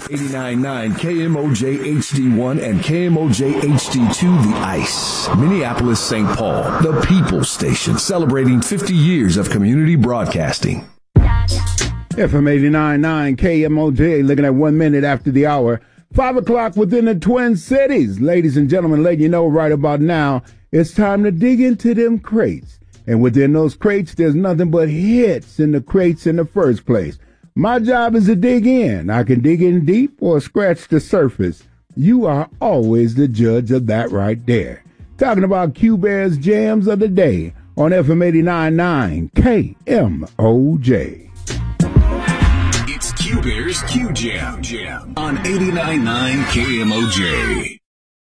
89.9 KMOJ HD1 and KMOJ HD2 The Ice. Minneapolis, St. Paul, the People's Station, celebrating 50 years of community broadcasting. FM 89.9 KMOJ, looking at 1 minute after the hour. 5 o'clock within the Twin Cities. Ladies and gentlemen, letting you know right about now, it's time to dig into them crates. And within those crates, there's nothing but hits in the crates in the first place. My job is to dig in. I can dig in deep or scratch the surface. You are always the judge of that right there. Talking about Q-Bear's Jams of the Day on FM 89.9 KMOJ. It's Q-Bear's Q-Jam on 89.9 KMOJ.